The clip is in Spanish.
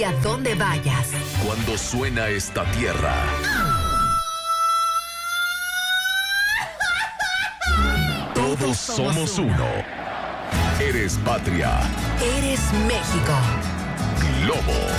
a donde vayas. Cuando suena esta tierra, todos somos uno. Eres patria. Eres México. Globo.